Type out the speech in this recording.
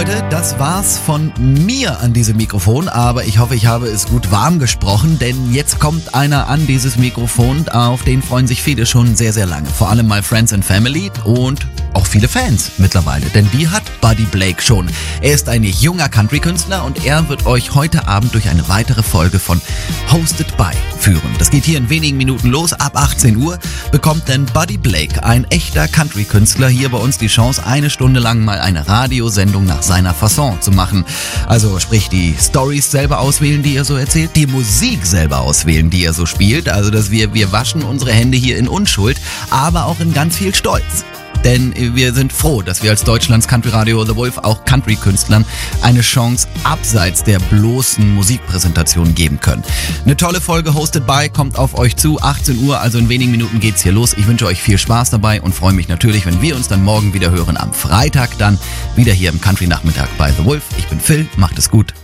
Leute, das war's von mir an diesem Mikrofon, aber ich hoffe, ich habe es gut warm gesprochen, denn jetzt kommt einer an dieses Mikrofon, auf den freuen sich viele schon sehr, sehr lange. Vor allem mal Friends and Family und auch viele Fans mittlerweile, denn die hat Buddy Blake schon. Er ist ein junger Country-Künstler und er wird euch heute Abend durch eine weitere Folge von Hosted by führen. Das geht hier in wenigen Minuten los. Ab 18 Uhr bekommt denn Buddy Blake, ein echter Country-Künstler, hier bei uns die Chance, eine Stunde lang mal eine Radiosendung nach seiner Fasson zu machen. Also sprich die Storys selber auswählen, die er so erzählt, die Musik selber auswählen, die er so spielt. Also dass wir waschen unsere Hände hier in Unschuld, aber auch in ganz viel Stolz. Denn wir sind froh, dass wir als Deutschlands Country Radio The Wolf auch Country-Künstlern eine Chance abseits der bloßen Musikpräsentation geben können. Eine tolle Folge Hosted by kommt auf euch zu, 18 Uhr, also in wenigen Minuten geht's hier los. Ich wünsche euch viel Spaß dabei und freue mich natürlich, wenn wir uns dann morgen wieder hören, am Freitag dann wieder hier im Country-Nachmittag bei The Wolf. Ich bin Phil, macht es gut.